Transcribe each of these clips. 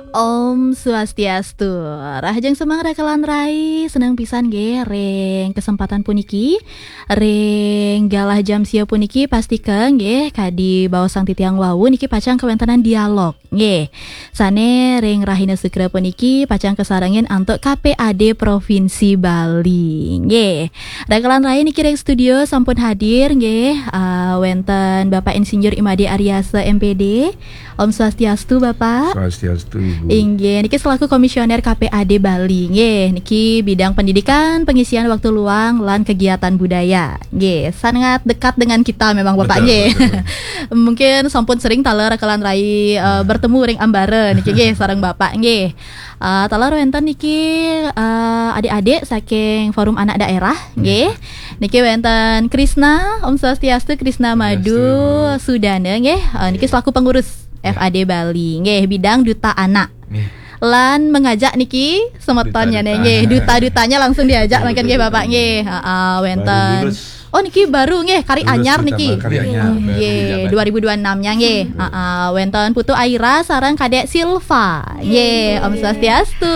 Om Swastiastu. Rahajeng semang rakalan rai senang pisan ge reng kesempatan puniki reng galah jam sia puniki pastikan ge kadi baosang titiang wawu niki pacang kewentanan dialog nggih. Sane reng rahina segera puniki pacang kesarangin antuk KPAD Provinsi Bali nggih. Rakalan rai niki reng studio sampun hadir nggih wenten Bapak Insinyur Imade Aryasa MPD. Om Swastiastu Bapak. Swastiastu Ibu. Inggih, niki selaku komisioner KPAD Bali, nggih, niki bidang pendidikan, pengisian waktu luang, lan kegiatan budaya, nggih, sangat dekat dengan kita memang Bapak, nggih. Mungkin sampun sering taler rakalan rai bertemu ring ambare, niki nggih, sareng Bapak, nggih. Taler wenten niki adik-adik saking Forum Anak Daerah, nggih. Niki wenten Krisna, Om Swastiastu, Krisna Madu Sudana, nggih, niki selaku pengurus FAD Bali, nggih, bidang duta anak. Lan mengajak niki semetonnya nggih, duta-dutanya langsung diajak mungkin nggih Bapak nggih. Wenten. Oh niki baru nggih, kari anyar niki. Nggih, 2026-nya nggih. Wenten Putu Aira sareng Kadek Silva. Nggih, Om Swastiastu.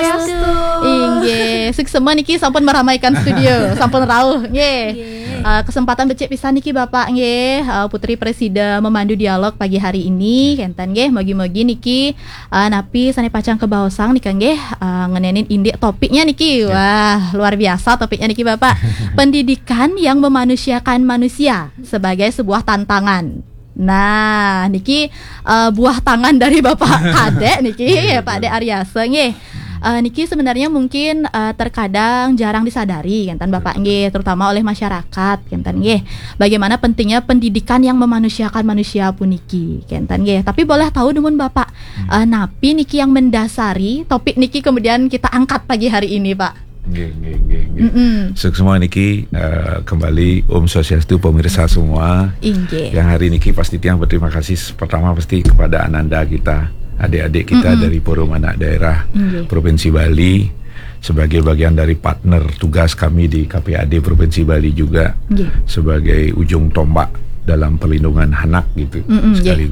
Nggih, suksema niki sampun meramaikan studio, sampun rawuh nggih. Kesempatan becik pisan niki Bapak nggih, Putri Presida memandu dialog pagi hari ini kenten nggih, mogi-mogi niki napi sane pacang kebaosang nika nggih ngenenin indik topiknya niki. Wah, luar biasa topiknya niki Bapak. Pendidikan yang memanusiakan manusia sebagai sebuah tantangan. Nah, niki buah tangan dari Bapak Kadek niki ya Pak Ade Aryasa nggih. Niki sebenarnya mungkin terkadang jarang disadari kenten Bapak nggih, terutama oleh masyarakat kenten nggih. Bagaimana pentingnya pendidikan yang memanusiakan manusia puniki kenten nggih. Tapi boleh tahu namun Bapak napi niki yang mendasari topik niki kemudian kita angkat pagi hari ini Pak. Nggih. Semua niki kembali Om Swastiastu pemirsa semua. Yang hari niki pasti tiang berterima kasih pertama pasti kepada Ananda kita, adik-adik kita dari Forum Anak Daerah Provinsi Bali sebagai bagian dari partner tugas kami di KPAD Provinsi Bali juga sebagai ujung tombak dalam perlindungan anak gitu sekaligus